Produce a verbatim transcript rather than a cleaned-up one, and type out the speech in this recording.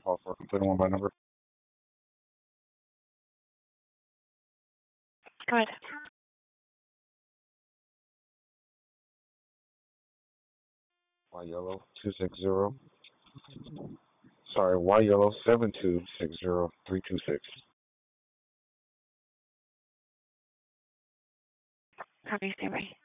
Call for a complete one by number. Go ahead. Y yellow two six zero. Sorry, Y yellow seven two six zero three two six. How do you say right?